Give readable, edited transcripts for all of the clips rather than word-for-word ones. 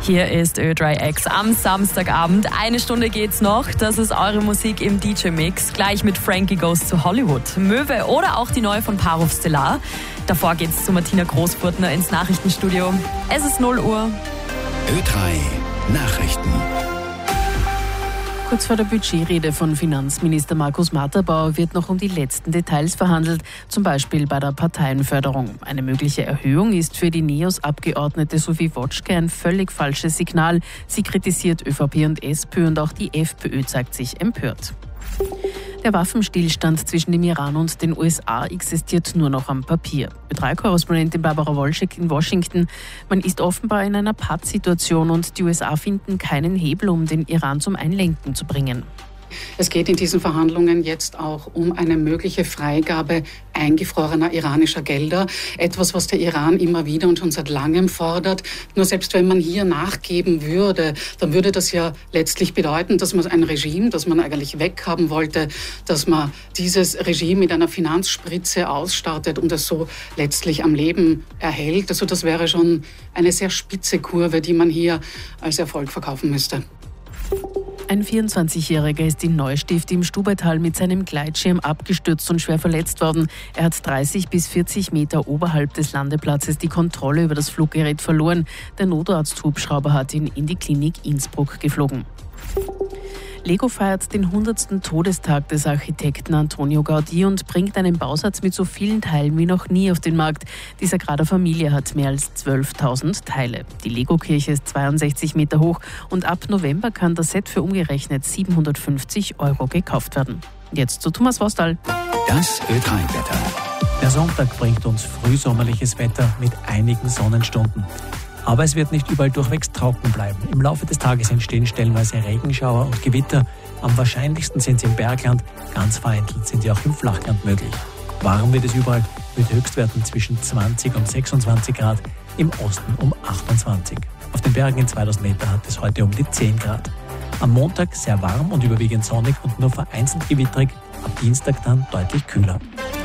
Hier ist Ö3X am Samstagabend. 1 Stunde geht's noch. Das ist eure Musik im DJ-Mix. Gleich mit Frankie Goes to Hollywood, Möwe oder auch die neue von Parov Stellar. Davor geht's zu Martina Großfurtner ins Nachrichtenstudio. Es ist 0 Uhr. Ö3 Nachrichten. Kurz vor der Budgetrede von Finanzminister Markus Matterbauer wird noch um die letzten Details verhandelt, zum Beispiel bei der Parteienförderung. Eine mögliche Erhöhung ist für die NEOS-Abgeordnete Sophie Wotschke ein völlig falsches Signal. Sie kritisiert ÖVP und SPÖ und auch die FPÖ zeigt sich empört. Der Waffenstillstand zwischen dem Iran und den USA existiert nur noch am Papier. Ö3-Korrespondentin Barbara Wolschek in Washington. Man ist offenbar in einer Pattsituation und die USA finden keinen Hebel, um den Iran zum Einlenken zu bringen. Es geht in diesen Verhandlungen jetzt auch um eine mögliche Freigabe eingefrorener iranischer Gelder. Etwas, was der Iran immer wieder und schon seit langem fordert. Nur selbst wenn man hier nachgeben würde, dann würde das ja letztlich bedeuten, dass man ein Regime, das man eigentlich weghaben wollte, dass man dieses Regime mit einer Finanzspritze ausstattet und es so letztlich am Leben erhält. Also das wäre schon eine sehr spitze Kurve, die man hier als Erfolg verkaufen müsste. Ein 24-Jähriger ist in Neustift im Stubaital mit seinem Gleitschirm abgestürzt und schwer verletzt worden. Er hat 30 bis 40 Meter oberhalb des Landeplatzes die Kontrolle über das Fluggerät verloren. Der Notarzthubschrauber hat ihn in die Klinik Innsbruck geflogen. Lego feiert den 100. Todestag des Architekten Antonio Gaudí und bringt einen Bausatz mit so vielen Teilen wie noch nie auf den Markt. Die Sagrada Familia hat mehr als 12.000 Teile. Die Lego-Kirche ist 62 Meter hoch und ab November kann das Set für umgerechnet 750 € gekauft werden. Jetzt zu Thomas Vostal. Das Ö3-Wetter. Der Sonntag bringt uns frühsommerliches Wetter mit einigen Sonnenstunden. Aber es wird nicht überall durchwegs trocken bleiben. Im Laufe des Tages entstehen stellenweise Regenschauer und Gewitter. Am wahrscheinlichsten sind sie im Bergland, ganz vereinzelt sind sie auch im Flachland möglich. Warm wird es überall mit Höchstwerten zwischen 20 und 26 Grad, im Osten um 28. Auf den Bergen in 2000 Meter hat es heute um die 10 Grad. Am Montag sehr warm und überwiegend sonnig und nur vereinzelt gewitterig, ab Dienstag dann deutlich kühler.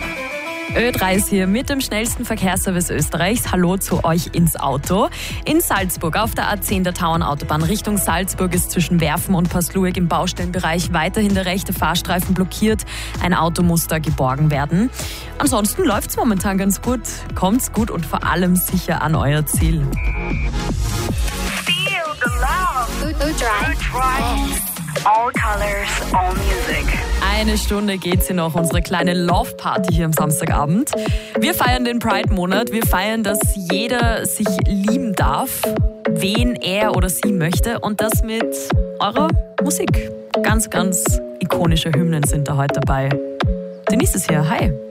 Ö3 ist hier mit dem schnellsten Verkehrsservice Österreichs. Hallo zu euch ins Auto. In Salzburg auf der A10 der Tauernautobahn Richtung Salzburg ist zwischen Werfen und Paslueg im Baustellenbereich weiterhin der rechte Fahrstreifen blockiert. Ein Auto muss da geborgen werden. Ansonsten läuft's momentan ganz gut. Kommt's gut und vor allem sicher an euer Ziel. All colors, all music. 1 Stunde geht sie noch, unsere kleine Love-Party hier am Samstagabend. Wir feiern den Pride-Monat. Wir feiern, dass jeder sich lieben darf, wen er oder sie möchte. Und das mit eurer Musik. Ganz, ganz ikonische Hymnen sind da heute dabei. Denise ist hier. Hi.